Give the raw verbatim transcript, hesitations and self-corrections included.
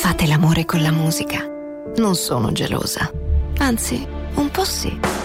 Fate l'amore con la musica. Non sono gelosa. Anzi, un po' sì.